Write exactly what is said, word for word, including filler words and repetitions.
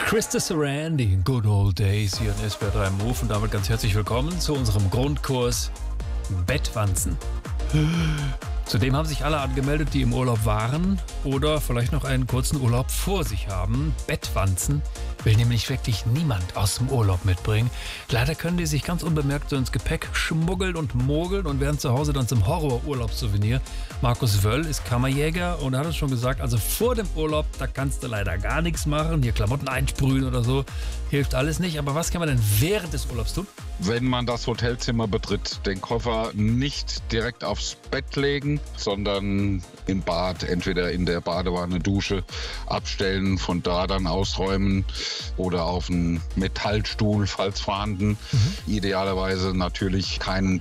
Krista Saran, die Good Old Days hier in S W R drei Move und damit ganz herzlich willkommen zu unserem Grundkurs Bettwanzen. Zudem haben sich alle angemeldet, die im Urlaub waren oder vielleicht noch einen kurzen Urlaub vor sich haben. Bettwanzen will nämlich wirklich niemand aus dem Urlaub mitbringen. Leider können die sich ganz unbemerkt so ins Gepäck schmuggeln und mogeln und werden zu Hause dann zum Horror-Urlaubssouvenir. Markus Wöll ist Kammerjäger und hat uns schon gesagt, also vor dem Urlaub, da kannst du leider gar nichts machen. Hier Klamotten einsprühen oder so, hilft alles nicht. Aber was kann man denn während des Urlaubs tun? Wenn man das Hotelzimmer betritt, den Koffer nicht direkt aufs Bett legen, sondern im Bad, entweder in der Badewanne, Dusche abstellen, von da dann ausräumen oder auf einen Metallstuhl, falls vorhanden. Mhm. Idealerweise natürlich keinen